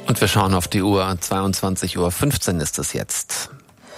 Und wir schauen auf die Uhr. 22:15 Uhr ist es jetzt.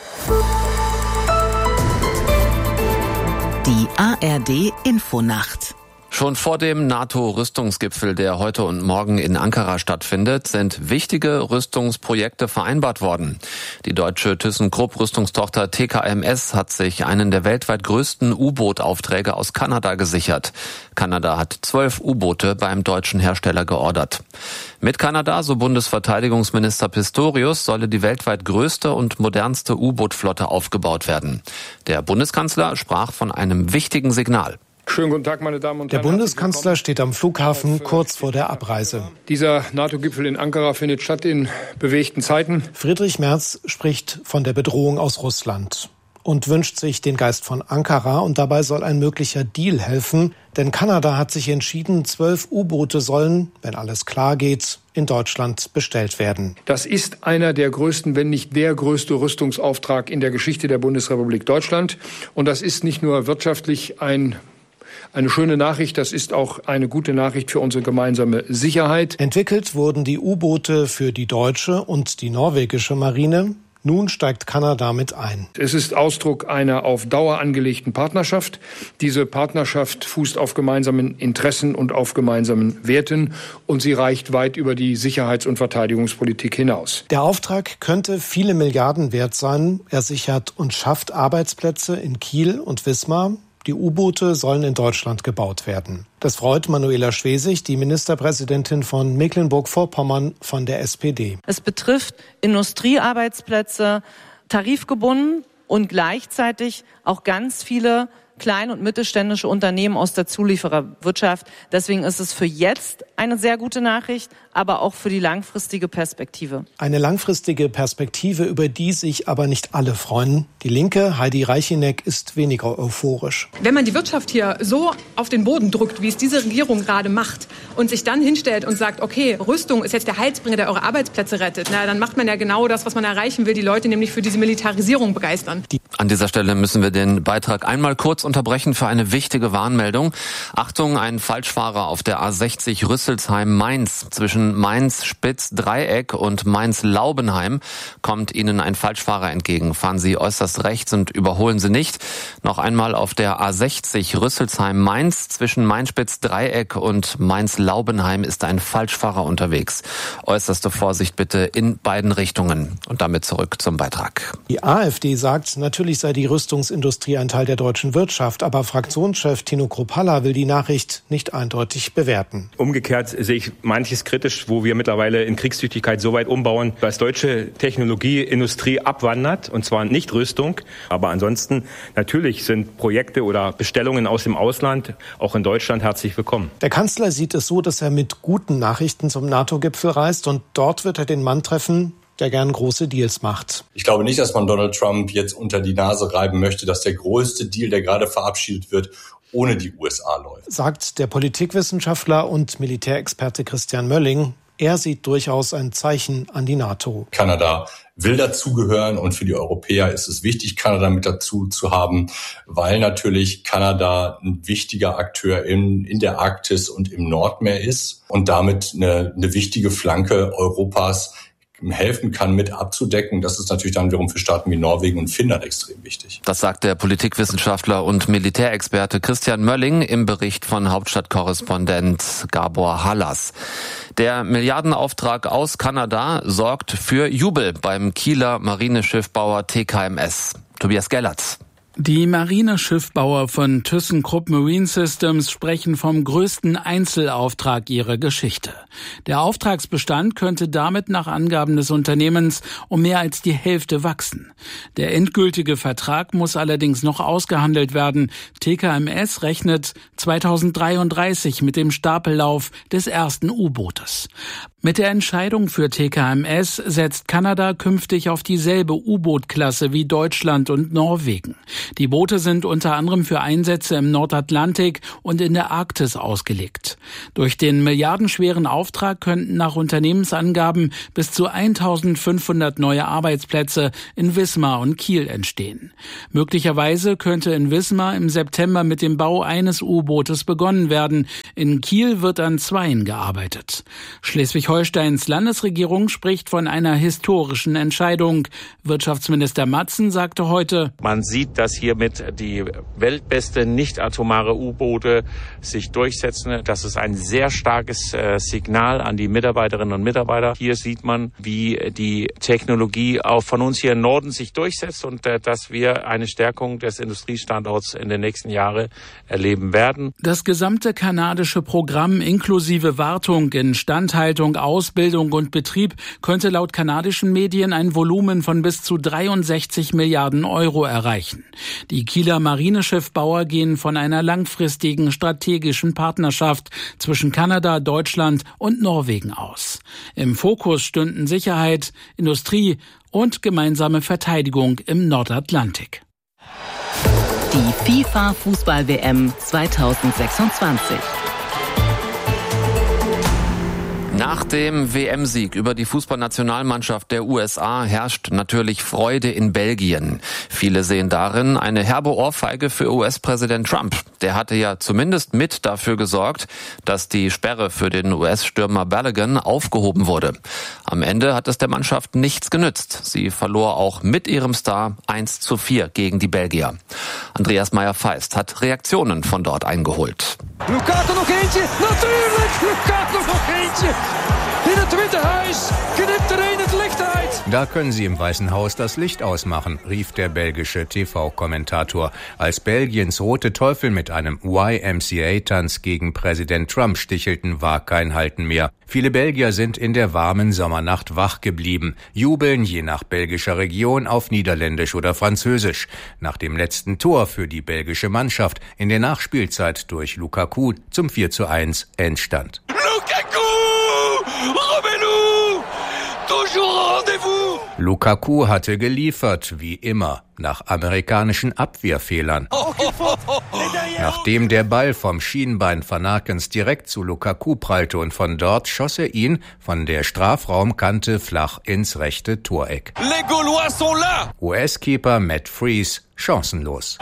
Die ARD Infonacht. Schon vor dem NATO-Rüstungsgipfel, der heute und morgen in Ankara stattfindet, sind wichtige Rüstungsprojekte vereinbart worden. Die deutsche ThyssenKrupp-Rüstungstochter TKMS hat sich einen der weltweit größten U-Boot-Aufträge aus Kanada gesichert. Kanada hat 12 U-Boote beim deutschen Hersteller geordert. Mit Kanada, so Bundesverteidigungsminister Pistorius, solle die weltweit größte und modernste U-Boot-Flotte aufgebaut werden. Der Bundeskanzler sprach von einem wichtigen Signal. Schönen guten Tag, meine Damen und Herren. Der Bundeskanzler steht am Flughafen kurz vor der Abreise. Dieser NATO-Gipfel in Ankara findet statt in bewegten Zeiten. Friedrich Merz spricht von der Bedrohung aus Russland und wünscht sich den Geist von Ankara. Und dabei soll ein möglicher Deal helfen. Denn Kanada hat sich entschieden, 12 U-Boote sollen, wenn alles klar geht, in Deutschland bestellt werden. Das ist einer der größten, wenn nicht der größte Rüstungsauftrag in der Geschichte der Bundesrepublik Deutschland. Und das ist nicht nur wirtschaftlich eine schöne Nachricht, das ist auch eine gute Nachricht für unsere gemeinsame Sicherheit. Entwickelt wurden die U-Boote für die deutsche und die norwegische Marine. Nun steigt Kanada mit ein. Es ist Ausdruck einer auf Dauer angelegten Partnerschaft. Diese Partnerschaft fußt auf gemeinsamen Interessen und auf gemeinsamen Werten. Und sie reicht weit über die Sicherheits- und Verteidigungspolitik hinaus. Der Auftrag könnte viele Milliarden wert sein. Er sichert und schafft Arbeitsplätze in Kiel und Wismar. Die U-Boote sollen in Deutschland gebaut werden. Das freut Manuela Schwesig, die Ministerpräsidentin von Mecklenburg-Vorpommern von der SPD. Es betrifft Industriearbeitsplätze, tarifgebunden und gleichzeitig auch ganz viele kleine und mittelständische Unternehmen aus der Zuliefererwirtschaft. Deswegen ist es für jetzt eine sehr gute Nachricht, aber auch für die langfristige Perspektive. Eine langfristige Perspektive, über die sich aber nicht alle freuen. Die Linke, Heidi Reicheneck, ist weniger euphorisch. Wenn man die Wirtschaft hier so auf den Boden drückt, wie es diese Regierung gerade macht, und sich dann hinstellt und sagt, okay, Rüstung ist jetzt der Heilsbringer, der eure Arbeitsplätze rettet, na, dann macht man ja genau das, was man erreichen will, die Leute nämlich für diese Militarisierung begeistern. An dieser Stelle müssen wir den Beitrag einmal kurz unterbrechen für eine wichtige Warnmeldung. Achtung, ein Falschfahrer auf der A60 Rüsselsheim-Mainz. Zwischen Mainz-Spitz-Dreieck und Mainz-Laubenheim kommt Ihnen ein Falschfahrer entgegen. Fahren Sie äußerst rechts und überholen Sie nicht. Noch einmal auf der A60 Rüsselsheim-Mainz. Zwischen Mainz-Spitz-Dreieck und Mainz-Laubenheim ist ein Falschfahrer unterwegs. Äußerste Vorsicht bitte in beiden Richtungen. Und damit zurück zum Beitrag. Die AfD sagt, natürlich sei die Rüstungsindustrie ein Teil der deutschen Wirtschaft, aber Fraktionschef Tino Kruppalla will die Nachricht nicht eindeutig bewerten. Umgekehrt sehe ich manches kritisch, wo wir mittlerweile in Kriegstüchtigkeit so weit umbauen, dass deutsche Technologieindustrie abwandert, und zwar nicht Rüstung. Aber ansonsten natürlich sind Projekte oder Bestellungen aus dem Ausland auch in Deutschland herzlich willkommen. Der Kanzler sieht es so, dass er mit guten Nachrichten zum NATO-Gipfel reist und dort wird er den Mann treffen, der gern große Deals macht. Ich glaube nicht, dass man Donald Trump jetzt unter die Nase reiben möchte, dass der größte Deal, der gerade verabschiedet wird, ohne die USA läuft. Sagt der Politikwissenschaftler und Militärexperte Christian Mölling. Er sieht durchaus ein Zeichen an die NATO. Kanada will dazugehören und für die Europäer ist es wichtig, Kanada mit dazu zu haben, weil natürlich Kanada ein wichtiger Akteur in der Arktis und im Nordmeer ist und damit eine wichtige Flanke Europas helfen kann, mit abzudecken. Das ist natürlich dann wiederum für Staaten wie Norwegen und Finnland extrem wichtig. Das sagt der Politikwissenschaftler und Militärexperte Christian Mölling im Bericht von Hauptstadtkorrespondent Gabor Hallas. Der Milliardenauftrag aus Kanada sorgt für Jubel beim Kieler Marineschiffbauer TKMS. Tobias Gellertz. Die Marineschiffbauer von ThyssenKrupp Marine Systems sprechen vom größten Einzelauftrag ihrer Geschichte. Der Auftragsbestand könnte damit nach Angaben des Unternehmens um mehr als die Hälfte wachsen. Der endgültige Vertrag muss allerdings noch ausgehandelt werden. TKMS rechnet 2033 mit dem Stapellauf des ersten U-Bootes. Mit der Entscheidung für TKMS setzt Kanada künftig auf dieselbe U-Boot-Klasse wie Deutschland und Norwegen. Die Boote sind unter anderem für Einsätze im Nordatlantik und in der Arktis ausgelegt. Durch den milliardenschweren Auftrag könnten nach Unternehmensangaben bis zu 1500 neue Arbeitsplätze in Wismar und Kiel entstehen. Möglicherweise könnte in Wismar im September mit dem Bau eines U-Bootes begonnen werden. In Kiel wird an 2 gearbeitet. Schleswig-Holsteins Landesregierung spricht von einer historischen Entscheidung. Wirtschaftsminister Matzen sagte heute: Man sieht, dass hiermit die weltbeste nicht-atomare U-Boote sich durchsetzen. Das ist ein sehr starkes Signal an die Mitarbeiterinnen und Mitarbeiter. Hier sieht man, wie die Technologie auch von uns hier im Norden sich durchsetzt und dass wir eine Stärkung des Industriestandorts in den nächsten Jahren erleben werden. Das gesamte kanadische Programm inklusive Wartung, Instandhaltung, Ausbildung und Betrieb könnte laut kanadischen Medien ein Volumen von bis zu 63 Milliarden Euro erreichen. Die Kieler Marineschiffbauer gehen von einer langfristigen strategischen Partnerschaft zwischen Kanada, Deutschland und Norwegen aus. Im Fokus stünden Sicherheit, Industrie und gemeinsame Verteidigung im Nordatlantik. Die FIFA-Fußball-WM 2026. Nach dem WM-Sieg über die Fußballnationalmannschaft der USA herrscht natürlich Freude in Belgien. Viele sehen darin eine herbe Ohrfeige für US-Präsident Trump. Der hatte ja zumindest mit dafür gesorgt, dass die Sperre für den US-Stürmer Balogun aufgehoben wurde. Am Ende hat es der Mannschaft nichts genützt. Sie verlor auch mit ihrem Star 1:4 gegen die Belgier. Andreas Meyer-Feist hat Reaktionen von dort eingeholt. Lukaku nog eentje, natuurlijk! Lukaku nog eentje! In het Witte Huis knippt er een het Licht uit. Da können Sie im Weißen Haus das Licht ausmachen, rief der belgische TV-Kommentator, als Belgiens Rote Teufel mit einem YMCA-Tanz gegen Präsident Trump stichelten, war kein Halten mehr. Viele Belgier sind in der warmen Sommernacht wach geblieben, jubeln je nach belgischer Region auf Niederländisch oder Französisch. Nach dem letzten Tor für die belgische Mannschaft in der Nachspielzeit durch Lukaku zum 4:1 Endstand. Lukaku hatte geliefert, wie immer, nach amerikanischen Abwehrfehlern. Nachdem der Ball vom Schienbein Van Ackens direkt zu Lukaku prallte und von dort schoss er ihn von der Strafraumkante flach ins rechte Toreck. US-Keeper Matt Freese chancenlos.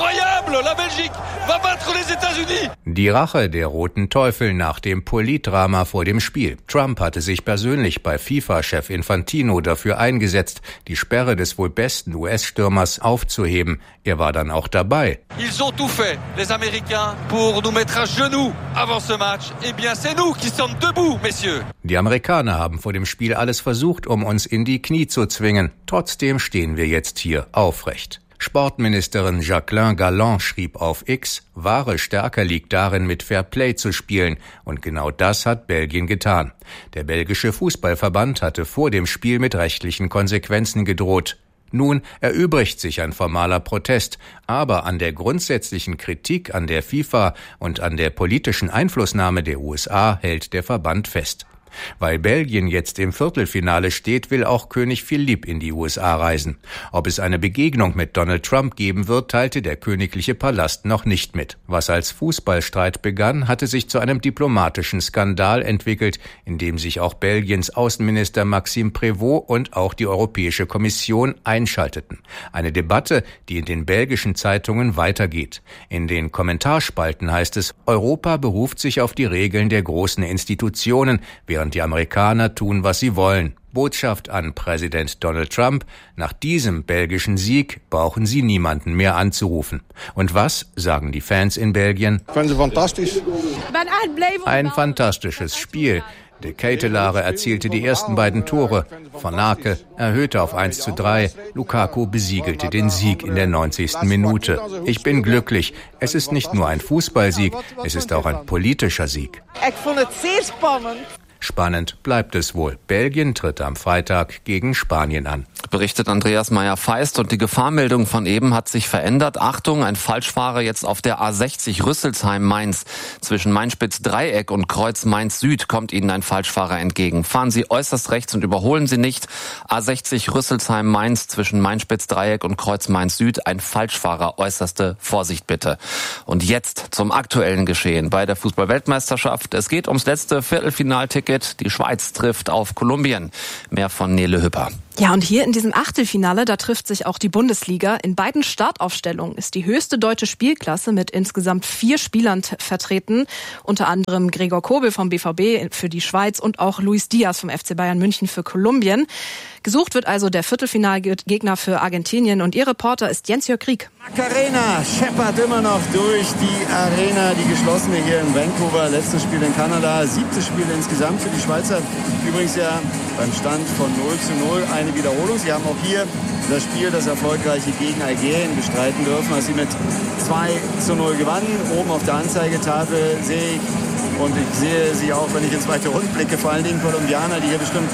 Die Rache der Roten Teufel nach dem Politdrama vor dem Spiel. Trump hatte sich persönlich bei FIFA-Chef Infantino dafür eingesetzt, die Sperre des wohl besten US-Stürmers aufzuheben. Er war dann auch dabei. Ils ont tout fait, les Américains, pour nous mettre à genoux avant ce match. Eh bien, c'est nous qui sommes debout, messieurs. Die Amerikaner haben vor dem Spiel alles versucht, um uns in die Knie zu zwingen. Trotzdem stehen wir jetzt hier aufrecht. Sportministerin Jacqueline Galland schrieb auf X, wahre Stärke liegt darin, mit Fairplay zu spielen. Und genau das hat Belgien getan. Der belgische Fußballverband hatte vor dem Spiel mit rechtlichen Konsequenzen gedroht. Nun erübrigt sich ein formaler Protest, aber an der grundsätzlichen Kritik an der FIFA und an der politischen Einflussnahme der USA hält der Verband fest. Weil Belgien jetzt im Viertelfinale steht, will auch König Philipp in die USA reisen. Ob es eine Begegnung mit Donald Trump geben wird, teilte der königliche Palast noch nicht mit. Was als Fußballstreit begann, hatte sich zu einem diplomatischen Skandal entwickelt, in dem sich auch Belgiens Außenminister Maxime Prévost und auch die Europäische Kommission einschalteten. Eine Debatte, die in den belgischen Zeitungen weitergeht. In den Kommentarspalten heißt es, Europa beruft sich auf die Regeln der großen Institutionen, während die Amerikaner tun, was sie wollen. Botschaft an Präsident Donald Trump: Nach diesem belgischen Sieg brauchen Sie niemanden mehr anzurufen. Und was sagen die Fans in Belgien? Ein fantastisches Spiel. De Ketelaere erzielte die ersten beiden Tore. Van Aken erhöhte auf 1:3. Lukaku besiegelte den Sieg in der 90. Minute. Ich bin glücklich. Es ist nicht nur ein Fußballsieg, es ist auch ein politischer Sieg. Ich fand es sehr spannend. Spannend bleibt es wohl. Belgien tritt am Freitag gegen Spanien an. berichtet Andreas Meyer-Feist. Und die Gefahrmeldung von eben hat sich verändert. Achtung, ein Falschfahrer jetzt auf der A60 Rüsselsheim-Mainz. Zwischen Mainspitz-Dreieck und Kreuz Mainz-Süd kommt Ihnen ein Falschfahrer entgegen. Fahren Sie äußerst rechts und überholen Sie nicht. A60 Rüsselsheim-Mainz zwischen Mainspitz-Dreieck und Kreuz Mainz-Süd. Ein Falschfahrer, äußerste Vorsicht bitte. Und jetzt zum aktuellen Geschehen bei der Fußball-Weltmeisterschaft. Es geht ums letzte Viertelfinalticket. Die Schweiz trifft auf Kolumbien. Mehr von Nele Hüpper. Ja, und hier in diesem Achtelfinale, da trifft sich auch die Bundesliga. In beiden Startaufstellungen ist die höchste deutsche Spielklasse mit insgesamt 4 Spielern vertreten. Unter anderem Gregor Kobel vom BVB für die Schweiz und auch Luis Diaz vom FC Bayern München für Kolumbien. Gesucht wird also der Viertelfinalgegner für Argentinien und ihr Reporter ist Jens-Jörg Krieg. Macarena scheppert immer noch durch die Arena, die geschlossene hier in Vancouver. Letztes Spiel in Kanada, 7. Spiel insgesamt für die Schweizer. Übrigens ja beim Stand von 0:0 eine Wiederholung. Sie haben auch hier das Spiel, das erfolgreiche gegen Algerien bestreiten dürfen, als sie mit 2:0 gewannen. Oben auf der Anzeigetafel sehe ich, und ich sehe sie auch, wenn ich ins weite Rund blicke, vor allen Dingen Kolumbianer, die hier bestimmt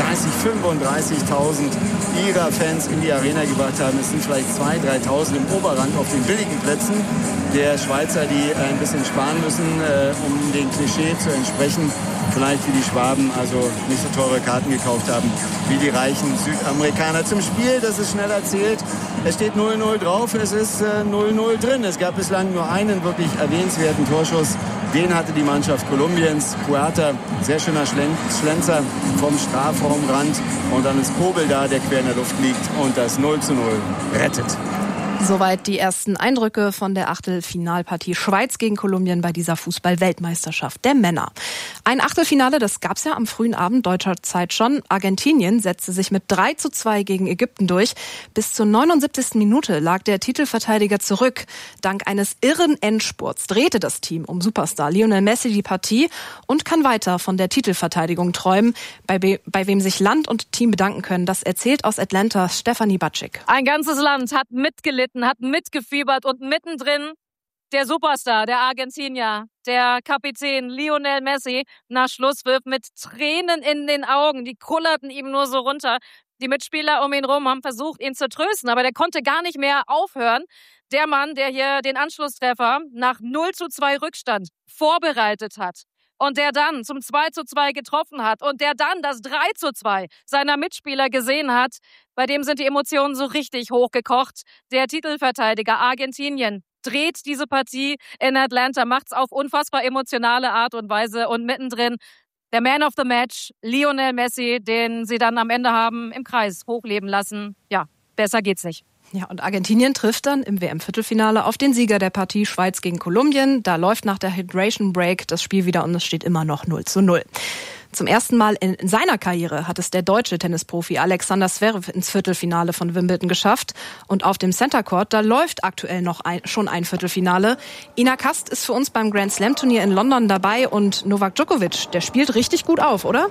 35.000 ihrer Fans in die Arena gebracht haben. Es sind vielleicht 2.000, 3.000 im Oberrang auf den billigen Plätzen der Schweizer, die ein bisschen sparen müssen, um dem Klischee zu entsprechen. Vielleicht wie die Schwaben, also nicht so teure Karten gekauft haben wie die reichen Südamerikaner. Zum Spiel, das ist schnell erzählt. Es steht 0:0 drauf, es ist 0:0 drin. Es gab bislang nur einen wirklich erwähnenswerten Torschuss. Den hatte die Mannschaft Kolumbiens. Puerta, sehr schöner Schlenzer vom Strafraumrand. Und dann ist Kobel da, der quer in der Luft liegt und das 0:0 rettet. Soweit die ersten Eindrücke von der Achtelfinalpartie Schweiz gegen Kolumbien bei dieser Fußball-Weltmeisterschaft der Männer. Ein Achtelfinale, das gab's ja am frühen Abend deutscher Zeit schon. Argentinien setzte sich mit 3:2 gegen Ägypten durch. Bis zur 79. Minute lag der Titelverteidiger zurück. Dank eines irren Endspurts drehte das Team um Superstar Lionel Messi die Partie und kann weiter von der Titelverteidigung träumen. Bei wem sich Land und Team bedanken können, das erzählt aus Atlanta Stefanie Batschik. Ein ganzes Land hat mitgelitten, hat mitgefiebert und mittendrin der Superstar, der Argentinier, der Kapitän Lionel Messi nach Schlusspfiff mit Tränen in den Augen. Die kullerten ihm nur so runter. Die Mitspieler um ihn rum haben versucht, ihn zu trösten, aber der konnte gar nicht mehr aufhören. Der Mann, der hier den Anschlusstreffer nach 0:2 Rückstand vorbereitet hat. Und der dann zum 2:2 getroffen hat und der dann das 3:2 seiner Mitspieler gesehen hat, bei dem sind die Emotionen so richtig hochgekocht. Der Titelverteidiger Argentinien dreht diese Partie in Atlanta, macht's auf unfassbar emotionale Art und Weise und mittendrin der Man of the Match, Lionel Messi, den sie dann am Ende haben im Kreis hochleben lassen. Ja, besser geht's nicht. Ja, und Argentinien trifft dann im WM-Viertelfinale auf den Sieger der Partie Schweiz gegen Kolumbien. Da läuft nach der Hydration Break das Spiel wieder und es steht immer noch 0:0. Zum ersten Mal in seiner Karriere hat es der deutsche Tennisprofi Alexander Zverev ins Viertelfinale von Wimbledon geschafft. Und auf dem Center Court, da läuft aktuell noch schon ein Viertelfinale. Ina Kast ist für uns beim Grand Slam Turnier in London dabei und Novak Djokovic, der spielt richtig gut auf, oder?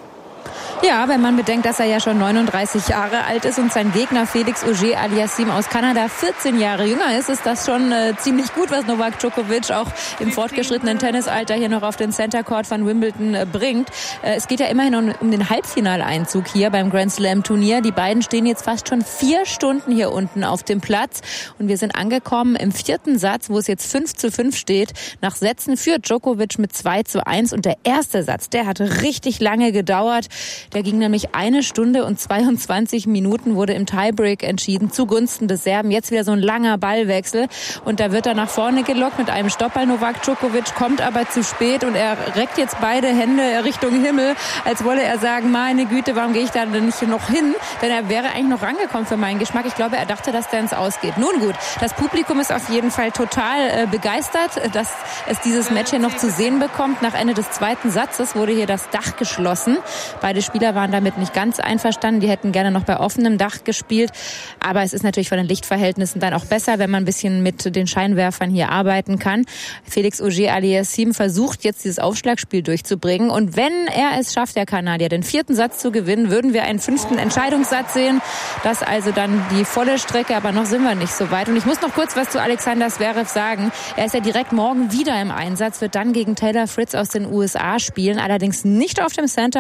Ja, wenn man bedenkt, dass er ja schon 39 Jahre alt ist und sein Gegner Felix Auger-Aliassime aus Kanada 14 Jahre jünger ist das schon ziemlich gut, was Novak Djokovic auch im fortgeschrittenen Tennisalter hier noch auf den Center Court von Wimbledon bringt. Es geht ja immerhin um den Halbfinaleinzug hier beim Grand Slam Turnier. Die beiden stehen jetzt fast schon 4 Stunden hier unten auf dem Platz und wir sind angekommen im 4. Satz, wo es jetzt 5:5 steht. Nach Sätzen führt Djokovic mit 2:1 und der erste Satz, der hat richtig lange gedauert. Der ging nämlich 1 Stunde und 22 Minuten, wurde im Tiebreak entschieden zugunsten des Serben. Jetzt wieder so ein langer Ballwechsel und da wird er nach vorne gelockt mit einem Stopp bei Novak Djokovic, kommt aber zu spät und er reckt jetzt beide Hände Richtung Himmel, als wolle er sagen, meine Güte, warum gehe ich da denn nicht noch hin? Denn er wäre eigentlich noch rangekommen für meinen Geschmack. Ich glaube, er dachte, dass der ins Ausgeht. Nun gut, das Publikum ist auf jeden Fall total begeistert, dass es dieses Match hier noch zu sehen bekommt. Nach Ende des 2. Satzes wurde hier das Dach geschlossen. Beide Spieler waren damit nicht ganz einverstanden. Die hätten gerne noch bei offenem Dach gespielt. Aber es ist natürlich von den Lichtverhältnissen dann auch besser, wenn man ein bisschen mit den Scheinwerfern hier arbeiten kann. Felix Auger-Aliassime versucht jetzt dieses Aufschlagspiel durchzubringen. Und wenn er es schafft, der Kanadier, den 4. Satz zu gewinnen, würden wir einen 5. Entscheidungssatz sehen. Das also dann die volle Strecke. Aber noch sind wir nicht so weit. Und ich muss noch kurz was zu Alexander Zverev sagen. Er ist ja direkt morgen wieder im Einsatz, wird dann gegen Taylor Fritz aus den USA spielen. Allerdings nicht auf dem Center Court, sondern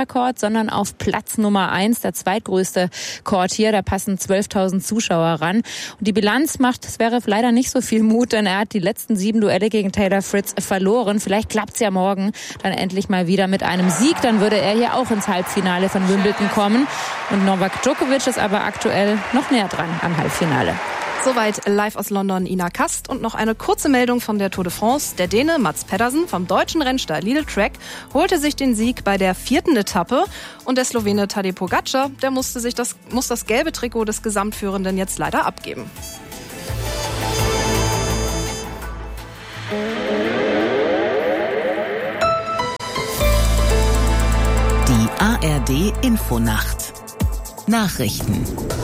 sondern auf Platz Nummer 1, der zweitgrößte Court hier. Da passen 12.000 Zuschauer ran. Und die Bilanz macht, es wäre leider nicht so viel Mut, denn er hat die letzten 7 Duelle gegen Taylor Fritz verloren. Vielleicht klappt's ja morgen dann endlich mal wieder mit einem Sieg. Dann würde er hier auch ins Halbfinale von Wimbledon kommen. Und Novak Djokovic ist aber aktuell noch näher dran am Halbfinale. Soweit live aus London Ina Kast. Und noch eine kurze Meldung von der Tour de France. Der Däne Mats Pedersen vom deutschen Rennstall Lidl Trek holte sich den Sieg bei der 4. Etappe. Und der Slowene Tadej Pogačar, der muss das gelbe Trikot des Gesamtführenden jetzt leider abgeben. Die ARD Infonacht. Nachrichten.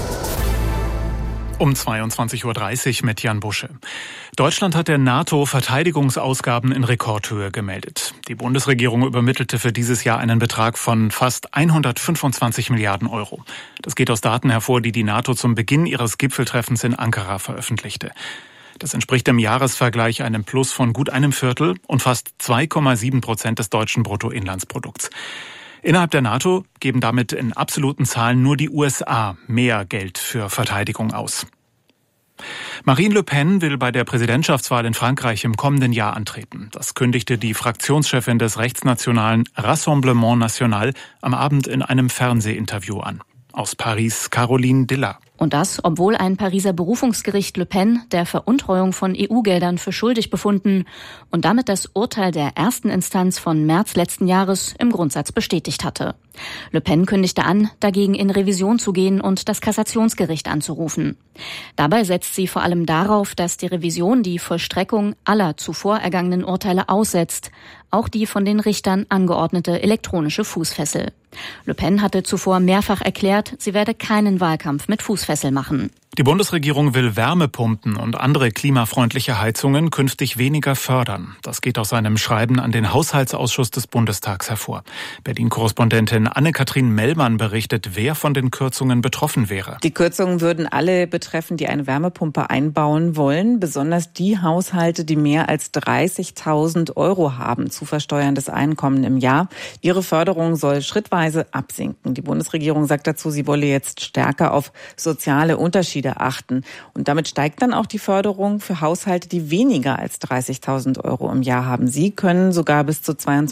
Um 22.30 Uhr mit Jan Busche. Deutschland hat der NATO Verteidigungsausgaben in Rekordhöhe gemeldet. Die Bundesregierung übermittelte für dieses Jahr einen Betrag von fast 125 Milliarden Euro. Das geht aus Daten hervor, die die NATO zum Beginn ihres Gipfeltreffens in Ankara veröffentlichte. Das entspricht im Jahresvergleich einem Plus von gut einem Viertel und fast 2,7% des deutschen Bruttoinlandsprodukts. Innerhalb der NATO geben damit in absoluten Zahlen nur die USA mehr Geld für Verteidigung aus. Marine Le Pen will bei der Präsidentschaftswahl in Frankreich im kommenden Jahr antreten. Das kündigte die Fraktionschefin des rechtsnationalen Rassemblement National am Abend in einem Fernsehinterview an. Aus Paris, Caroline Diller. Und das, obwohl ein Pariser Berufungsgericht Le Pen der Veruntreuung von EU-Geldern für schuldig befunden und damit das Urteil der ersten Instanz von März letzten Jahres im Grundsatz bestätigt hatte. Le Pen kündigte an, dagegen in Revision zu gehen und das Kassationsgericht anzurufen. Dabei setzt sie vor allem darauf, dass die Revision die Vollstreckung aller zuvor ergangenen Urteile aussetzt, auch die von den Richtern angeordnete elektronische Fußfessel. Le Pen hatte zuvor mehrfach erklärt, sie werde keinen Wahlkampf mit Fußfessel machen. Die Bundesregierung will Wärmepumpen und andere klimafreundliche Heizungen künftig weniger fördern. Das geht aus einem Schreiben an den Haushaltsausschuss des Bundestags hervor. Berlin-Korrespondentin Anne-Kathrin Mellmann berichtet, wer von den Kürzungen betroffen wäre. Die Kürzungen würden alle betreffen, die eine Wärmepumpe einbauen wollen. Besonders die Haushalte, die mehr als 30.000 Euro haben, zu versteuerndes Einkommen im Jahr. Ihre Förderung soll schrittweise absinken. Die Bundesregierung sagt dazu, sie wolle jetzt stärker auf soziale Unterschiede achten. Und damit steigt dann auch die Förderung für Haushalte, die weniger als 30.000 Euro im Jahr haben. Sie können sogar bis zu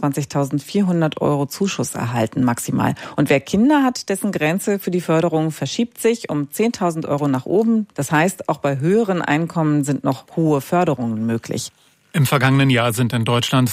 22.400 Euro Zuschuss erhalten, maximal. Und wer Kinder hat, dessen Grenze für die Förderung verschiebt sich um 10.000 Euro nach oben. Das heißt, auch bei höheren Einkommen sind noch hohe Förderungen möglich. Im vergangenen Jahr sind in Deutschland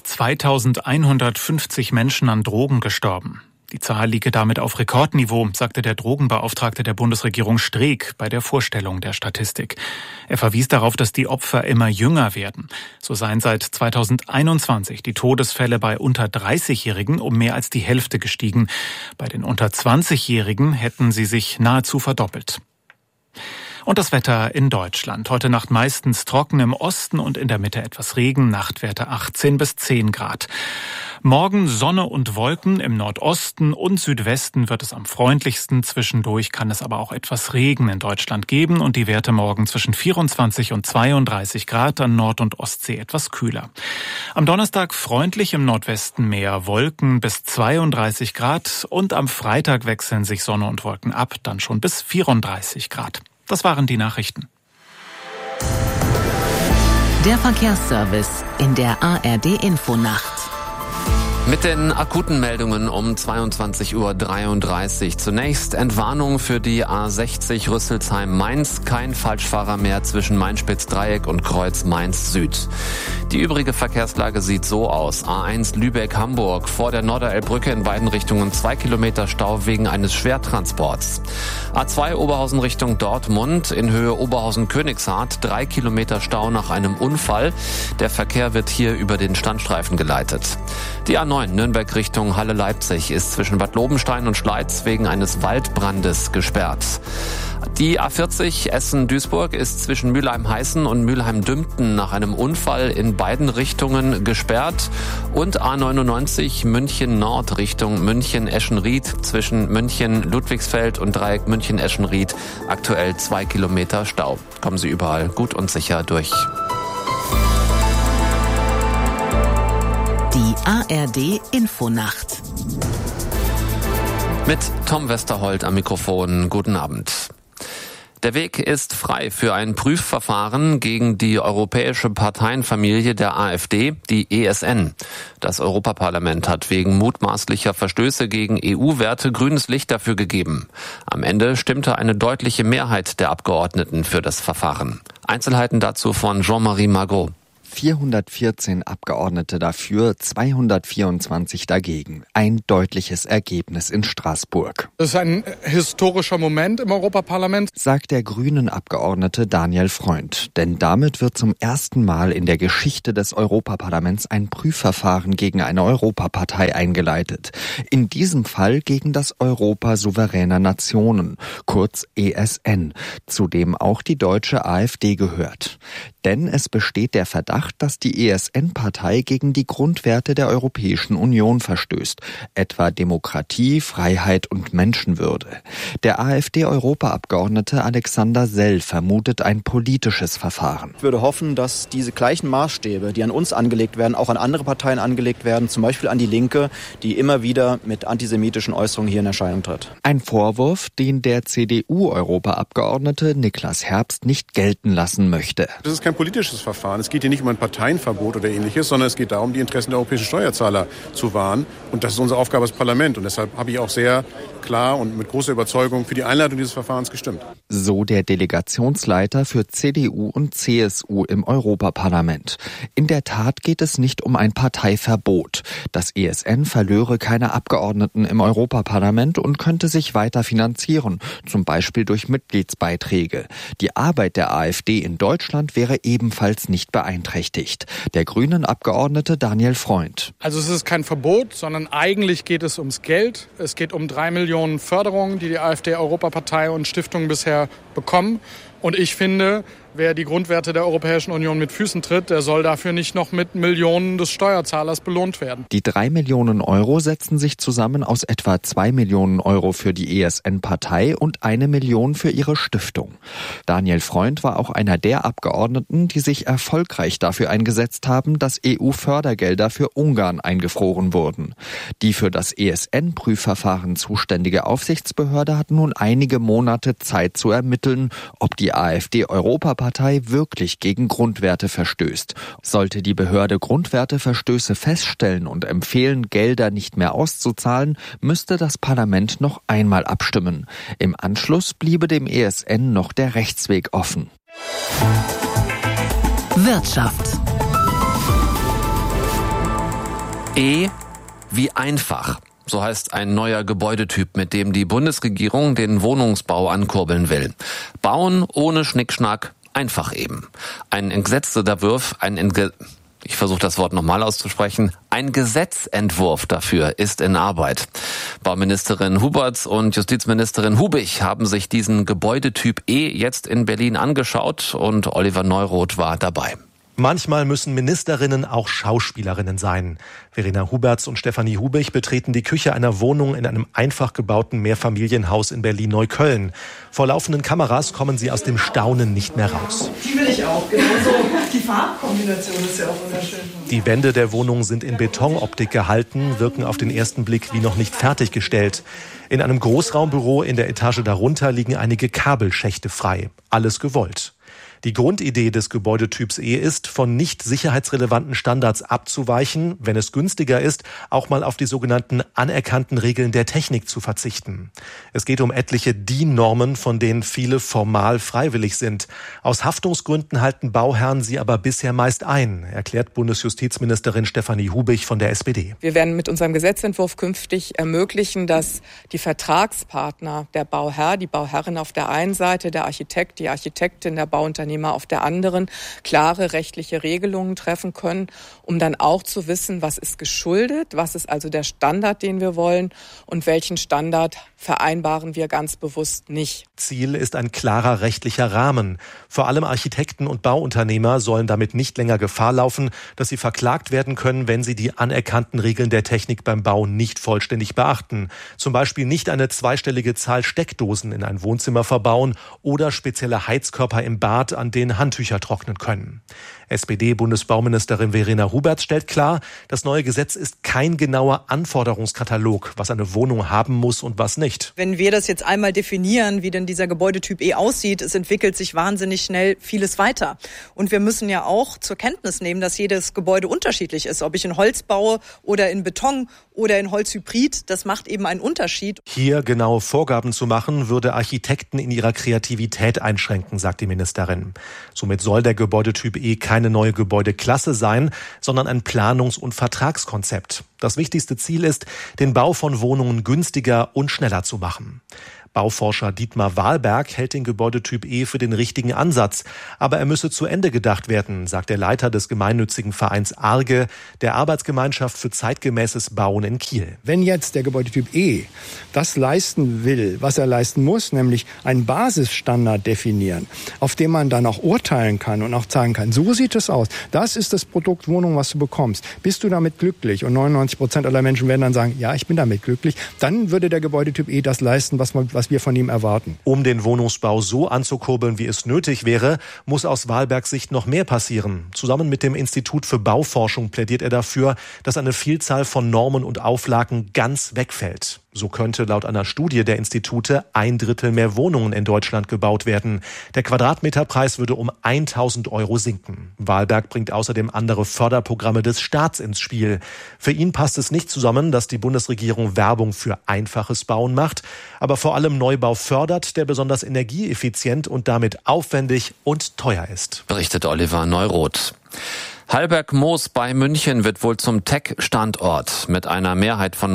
2.150 Menschen an Drogen gestorben. Die Zahl liege damit auf Rekordniveau, sagte der Drogenbeauftragte der Bundesregierung Streeck bei der Vorstellung der Statistik. Er verwies darauf, dass die Opfer immer jünger werden. So seien seit 2021 die Todesfälle bei unter 30-Jährigen um mehr als die Hälfte gestiegen. Bei den unter 20-Jährigen hätten sie sich nahezu verdoppelt. Und das Wetter in Deutschland. Heute Nacht meistens trocken, im Osten und in der Mitte etwas Regen, Nachtwerte 18 bis 10 Grad. Morgen Sonne und Wolken, im Nordosten und Südwesten wird es am freundlichsten. Zwischendurch kann es aber auch etwas Regen in Deutschland geben und die Werte morgen zwischen 24 und 32 Grad, an Nord- und Ostsee etwas kühler. Am Donnerstag freundlich, im Nordwesten mehr Wolken bis 32 Grad und am Freitag wechseln sich Sonne und Wolken ab, dann schon bis 34 Grad. Das waren die Nachrichten. Der Verkehrsservice in der ARD Infonacht. Mit den akuten Meldungen um 22.33 Uhr. Zunächst Entwarnung für die A60 Rüsselsheim-Mainz. Kein Falschfahrer mehr zwischen Main-Spitz-Dreieck und Kreuz Mainz-Süd. Die übrige Verkehrslage sieht so aus. A1 Lübeck-Hamburg. Vor der Norderelbbrücke in beiden Richtungen 2 Kilometer Stau wegen eines Schwertransports. A2 Oberhausen Richtung Dortmund. In Höhe Oberhausen-Königshardt 3 Kilometer Stau nach einem Unfall. Der Verkehr wird hier über den Standstreifen geleitet. Die A9 Nürnberg Richtung Halle-Leipzig ist zwischen Bad Lobenstein und Schleiz wegen eines Waldbrandes gesperrt. Die A40 Essen-Duisburg ist zwischen Mülheim-Heißen und Mülheim-Dümpten nach einem Unfall in beiden Richtungen gesperrt. Und A99 München-Nord Richtung München-Eschenried zwischen München-Ludwigsfeld und Dreieck München-Eschenried aktuell 2 Kilometer Stau. Kommen Sie überall gut und sicher durch. Die ARD Infonacht. Mit Tom Westerholt am Mikrofon. Guten Abend. Der Weg ist frei für ein Prüfverfahren gegen die europäische Parteienfamilie der AfD, die ESN. Das Europaparlament hat wegen mutmaßlicher Verstöße gegen EU-Werte grünes Licht dafür gegeben. Am Ende stimmte eine deutliche Mehrheit der Abgeordneten für das Verfahren. Einzelheiten dazu von Jean-Marie Margot. 414 Abgeordnete dafür, 224 dagegen. Ein deutliches Ergebnis in Straßburg. Das ist ein historischer Moment im Europaparlament, sagt der grünen Abgeordnete Daniel Freund. Denn damit wird zum ersten Mal in der Geschichte des Europaparlaments ein Prüfverfahren gegen eine Europapartei eingeleitet. In diesem Fall gegen das Europa souveräner Nationen, kurz ESN, zu dem auch die deutsche AfD gehört. Denn es besteht der Verdacht, dass die ESN-Partei gegen die Grundwerte der Europäischen Union verstößt, etwa Demokratie, Freiheit und Menschenwürde. Der AfD-Europaabgeordnete Alexander Sell vermutet ein politisches Verfahren. Ich würde hoffen, dass diese gleichen Maßstäbe, die an uns angelegt werden, auch an andere Parteien angelegt werden, zum Beispiel an die Linke, die immer wieder mit antisemitischen Äußerungen hier in Erscheinung tritt. Ein Vorwurf, den der CDU-Europaabgeordnete Niklas Herbst nicht gelten lassen möchte. Das ist kein politisches Verfahren. Es geht hier nicht um ein Parteienverbot oder Ähnliches, sondern es geht darum, die Interessen der europäischen Steuerzahler zu wahren. Und das ist unsere Aufgabe als Parlament. Und deshalb habe ich auch sehr klar und mit großer Überzeugung für die Einleitung dieses Verfahrens gestimmt. So der Delegationsleiter für CDU und CSU im Europaparlament. In der Tat geht es nicht um ein Parteiverbot. Das ESN verlöre keine Abgeordneten im Europaparlament und könnte sich weiter finanzieren, zum Beispiel durch Mitgliedsbeiträge. Die Arbeit der AfD in Deutschland wäre ebenfalls nicht beeinträchtigt. Der grünen Abgeordnete Daniel Freund. Also es ist kein Verbot, sondern eigentlich geht es ums Geld. Es geht um 3 Millionen Förderungen, die AfD-Europapartei und Stiftungen bisher bekommen. Und ich finde, wer die Grundwerte der Europäischen Union mit Füßen tritt, der soll dafür nicht noch mit Millionen des Steuerzahlers belohnt werden. Die 3 Millionen Euro setzen sich zusammen aus etwa 2 Millionen Euro für die ESN-Partei und 1 Million für ihre Stiftung. Daniel Freund war auch einer der Abgeordneten, die sich erfolgreich dafür eingesetzt haben, dass EU-Fördergelder für Ungarn eingefroren wurden. Die für das ESN-Prüfverfahren zuständige Aufsichtsbehörde hat nun einige Monate Zeit zu ermitteln, ob die AfD-Europapartei wirklich gegen Grundwerte verstößt. Sollte die Behörde Grundwerteverstöße feststellen und empfehlen, Gelder nicht mehr auszuzahlen, müsste das Parlament noch einmal abstimmen. Im Anschluss bliebe dem ESN noch der Rechtsweg offen. Wirtschaft. E wie einfach. So heißt ein neuer Gebäudetyp, mit dem die Bundesregierung den Wohnungsbau ankurbeln will. Bauen ohne Schnickschnack, einfach eben. Ein Gesetzentwurf, ich versuche das Wort nochmal auszusprechen, ein Gesetzentwurf dafür ist in Arbeit. Bauministerin Huberts und Justizministerin Hubich haben sich diesen Gebäudetyp E jetzt in Berlin angeschaut und Oliver Neuroth war dabei. Manchmal müssen Ministerinnen auch Schauspielerinnen sein. Verena Huberts und Stefanie Hubich betreten die Küche einer Wohnung in einem einfach gebauten Mehrfamilienhaus in Berlin-Neukölln. Vor laufenden Kameras kommen sie aus dem Staunen nicht mehr raus. Die will ich auch, genauso. Die Farbkombination ist ja auch wunderschön. Die Wände der Wohnung sind in Betonoptik gehalten, wirken auf den ersten Blick wie noch nicht fertiggestellt. In einem Großraumbüro in der Etage darunter liegen einige Kabelschächte frei. Alles gewollt. Die Grundidee des Gebäudetyps E ist, von nicht sicherheitsrelevanten Standards abzuweichen, wenn es günstiger ist, auch mal auf die sogenannten anerkannten Regeln der Technik zu verzichten. Es geht um etliche DIN-Normen, von denen viele formal freiwillig sind. Aus Haftungsgründen halten Bauherren sie aber bisher meist ein, erklärt Bundesjustizministerin Stefanie Hubich von der SPD. Wir werden mit unserem Gesetzentwurf künftig ermöglichen, dass die Vertragspartner, der Bauherr, die Bauherrin auf der einen Seite, der Architekt, die Architektin, der Bauunternehmer auf der anderen klare rechtliche Regelungen treffen können, um dann auch zu wissen, was ist geschuldet, was ist also der Standard, den wir wollen und welchen Standard vereinbaren wir ganz bewusst nicht. Ziel ist ein klarer rechtlicher Rahmen. Vor allem Architekten und Bauunternehmer sollen damit nicht länger Gefahr laufen, dass sie verklagt werden können, wenn sie die anerkannten Regeln der Technik beim Bau nicht vollständig beachten. Zum Beispiel nicht eine zweistellige Zahl Steckdosen in ein Wohnzimmer verbauen oder spezielle Heizkörper im Bad, an denen Handtücher trocknen können. SPD-Bundesbauministerin Verena Huberts stellt klar, das neue Gesetz ist kein genauer Anforderungskatalog, was eine Wohnung haben muss und was nicht. Wenn wir das jetzt einmal definieren, wie denn dieser Gebäudetyp E aussieht, es entwickelt sich wahnsinnig schnell vieles weiter. Und wir müssen ja auch zur Kenntnis nehmen, dass jedes Gebäude unterschiedlich ist. Ob ich in Holz baue oder in Beton oder in Holzhybrid, das macht eben einen Unterschied. Hier genaue Vorgaben zu machen, würde Architekten in ihrer Kreativität einschränken, sagt die Ministerin. Somit soll der Gebäudetyp E keine neue Gebäudeklasse sein, sondern ein Planungs- und Vertragskonzept. Das wichtigste Ziel ist, den Bau von Wohnungen günstiger und schneller zu machen. Bauforscher Dietmar Wahlberg hält den Gebäudetyp E für den richtigen Ansatz. Aber er müsse zu Ende gedacht werden, sagt der Leiter des gemeinnützigen Vereins ARGE, der Arbeitsgemeinschaft für zeitgemäßes Bauen in Kiel. Wenn jetzt der Gebäudetyp E das leisten will, was er leisten muss, nämlich einen Basisstandard definieren, auf dem man dann auch urteilen kann und auch sagen kann, so sieht es aus. Das ist das Produkt Wohnung, was du bekommst. Bist du damit glücklich? Und 99% aller Menschen werden dann sagen, ja, ich bin damit glücklich. Dann würde der Gebäudetyp E das leisten, was wir von ihm erwarten. Um den Wohnungsbau so anzukurbeln, wie es nötig wäre, muss aus Wahlbergs Sicht noch mehr passieren. Zusammen mit dem Institut für Bauforschung plädiert er dafür, dass eine Vielzahl von Normen und Auflagen ganz wegfällt. So könnte laut einer Studie der Institute 1/3 mehr Wohnungen in Deutschland gebaut werden. Der Quadratmeterpreis würde um 1.000 € sinken. Wahlberg bringt außerdem andere Förderprogramme des Staats ins Spiel. Für ihn passt es nicht zusammen, dass die Bundesregierung Werbung für einfaches Bauen macht, aber vor allem Neubau fördert, der besonders energieeffizient und damit aufwendig und teuer ist. Berichtet Oliver Neuroth. Hallberg-Moos bei München wird wohl zum Tech-Standort. Mit einer Mehrheit von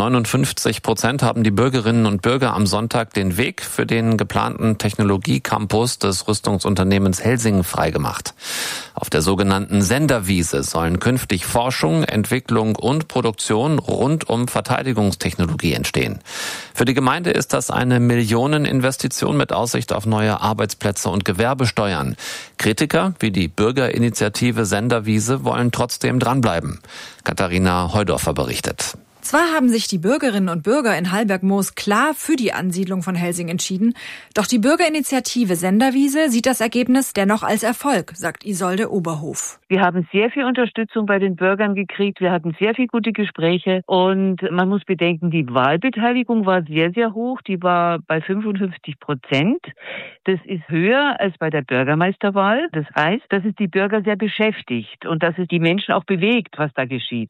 59% haben die Bürgerinnen und Bürger am Sonntag den Weg für den geplanten Technologie-Campus des Rüstungsunternehmens Helsing freigemacht. Auf der sogenannten Senderwiese sollen künftig Forschung, Entwicklung und Produktion rund um Verteidigungstechnologie entstehen. Für die Gemeinde ist das eine Millioneninvestition mit Aussicht auf neue Arbeitsplätze und Gewerbesteuern. Kritiker wie die Bürgerinitiative Senderwiese wollen trotzdem dranbleiben. Katharina Heudorfer berichtet. Zwar haben sich die Bürgerinnen und Bürger in Hallberg-Moos klar für die Ansiedlung von Helsing entschieden, doch die Bürgerinitiative Senderwiese sieht das Ergebnis dennoch als Erfolg, sagt Isolde Oberhof. Wir haben sehr viel Unterstützung bei den Bürgern gekriegt, wir hatten sehr viel gute Gespräche und man muss bedenken, die Wahlbeteiligung war sehr, sehr hoch, die war bei 55%. Das ist höher als bei der Bürgermeisterwahl. Das heißt, dass es die Bürger sehr beschäftigt und dass es die Menschen auch bewegt, was da geschieht.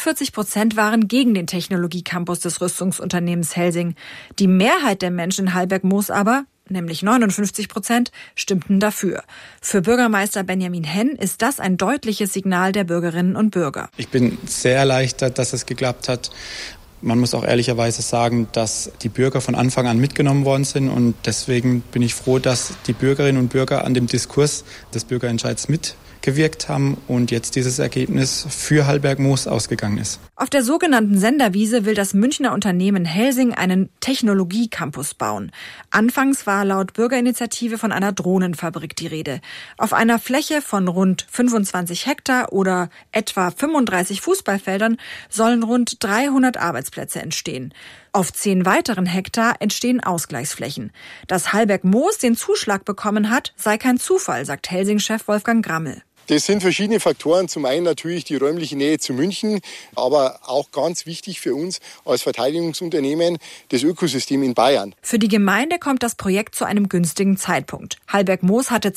41% waren gegen den Technologie-Campus des Rüstungsunternehmens Helsing. Die Mehrheit der Menschen in Hallberg-Moos aber, nämlich 59%, stimmten dafür. Für Bürgermeister Benjamin Henn ist das ein deutliches Signal der Bürgerinnen und Bürger. Ich bin sehr erleichtert, dass es geklappt hat. Man muss auch ehrlicherweise sagen, dass die Bürger von Anfang an mitgenommen worden sind und deswegen bin ich froh, dass die Bürgerinnen und Bürger an dem Diskurs des Bürgerentscheids mitgewirkt haben und jetzt dieses Ergebnis für Hallberg-Moos ausgegangen ist. Auf der sogenannten Senderwiese will das Münchner Unternehmen Helsing einen Technologie-Campus bauen. Anfangs war laut Bürgerinitiative von einer Drohnenfabrik die Rede. Auf einer Fläche von rund 25 Hektar oder etwa 35 Fußballfeldern sollen rund 300 Arbeitsplätze entstehen. Auf 10 weiteren Hektar entstehen Ausgleichsflächen. Dass Hallberg-Moos den Zuschlag bekommen hat, sei kein Zufall, sagt Helsing-Chef Wolfgang Grammel. Das sind verschiedene Faktoren. Zum einen natürlich die räumliche Nähe zu München, aber auch ganz wichtig für uns als Verteidigungsunternehmen das Ökosystem in Bayern. Für die Gemeinde kommt das Projekt zu einem günstigen Zeitpunkt. Hallberg-Moos hatte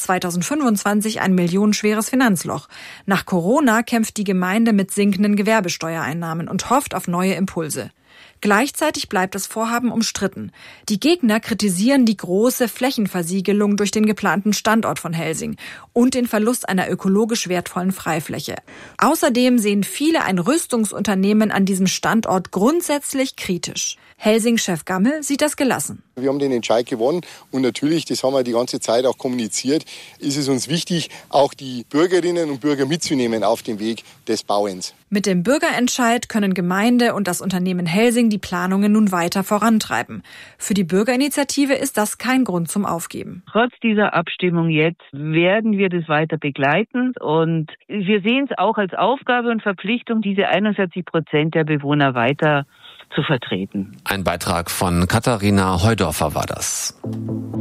2025 ein millionenschweres Finanzloch. Nach Corona kämpft die Gemeinde mit sinkenden Gewerbesteuereinnahmen und hofft auf neue Impulse. Gleichzeitig bleibt das Vorhaben umstritten. Die Gegner kritisieren die große Flächenversiegelung durch den geplanten Standort von Helsing und den Verlust einer ökologisch wertvollen Freifläche. Außerdem sehen viele ein Rüstungsunternehmen an diesem Standort grundsätzlich kritisch. Helsing-Chef Gammel sieht das gelassen. Wir haben den Entscheid gewonnen und natürlich, das haben wir die ganze Zeit auch kommuniziert, ist es uns wichtig, auch die Bürgerinnen und Bürger mitzunehmen auf dem Weg des Bauens. Mit dem Bürgerentscheid können Gemeinde und das Unternehmen Helsing die Planungen nun weiter vorantreiben. Für die Bürgerinitiative ist das kein Grund zum Aufgeben. Trotz dieser Abstimmung jetzt werden wir das weiter begleiten und wir sehen es auch als Aufgabe und Verpflichtung, diese 41% der Bewohner weiter zu vertreten. Ein Beitrag von Katharina Heudorfer war das.